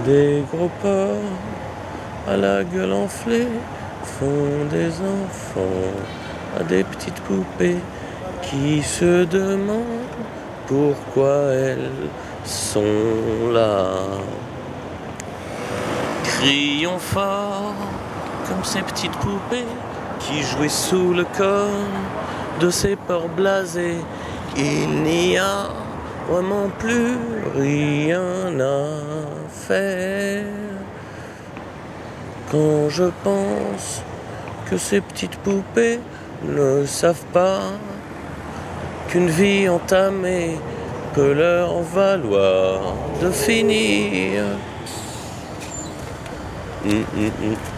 Des gros porcs à la gueule enflée font des enfants à des petites poupées qui se demandent pourquoi elles sont là. Crions fort comme ces petites poupées qui jouaient sous le corps de ces porcs blasés. Il n'y a vraiment plus rien à faire. Quand je pense que ces petites poupées ne savent pas qu'une vie entamée peut leur valoir de finir.